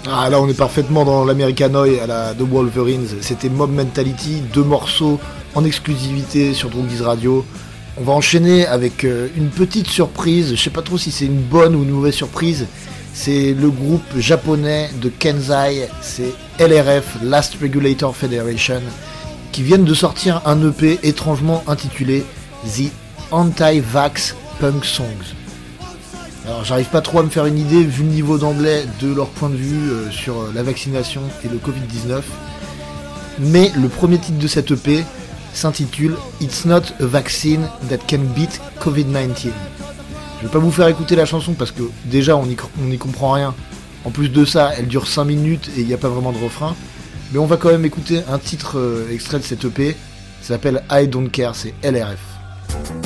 Ah là on est parfaitement dans l'Americanoï à la The Wolverines, c'était Mob Mentality, 2 morceaux en exclusivité sur Droogies Radio. On va enchaîner avec une petite surprise, je sais pas trop si c'est une bonne ou une mauvaise surprise, c'est le groupe japonais de Kenzai, c'est LRF, Last Regulator Federation, qui viennent de sortir un EP étrangement intitulé The Anti-Vax Punk Songs. Alors j'arrive pas trop à me faire une idée vu le niveau d'anglais de leur point de vue sur la vaccination et le Covid-19, mais le premier titre de cette EP s'intitule It's Not a Vaccine That Can Beat Covid-19. Je vais pas vous faire écouter la chanson parce que déjà on y comprend rien. En plus de ça, elle dure 5 minutes et il n'y a pas vraiment de refrain. Mais on va quand même écouter un titre extrait de cette EP. Ça s'appelle I Don't Care, c'est LRF.